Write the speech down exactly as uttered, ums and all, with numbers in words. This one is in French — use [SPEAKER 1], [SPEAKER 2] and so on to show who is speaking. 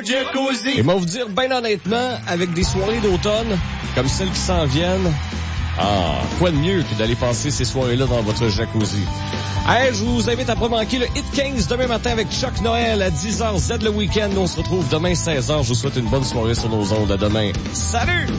[SPEAKER 1] jacuzzi.
[SPEAKER 2] Et moi vous dire, ben honnêtement, avec des soirées d'automne, comme celles qui s'en viennent, ah, quoi de mieux que d'aller passer ces soirées-là dans votre jacuzzi. Hey, je vous invite à pas manquer le Hit quinze demain matin avec Chuck Noël à dix heures Z le week-end. On se retrouve demain seize heures. Je vous souhaite une bonne soirée sur nos ondes. À demain. Salut!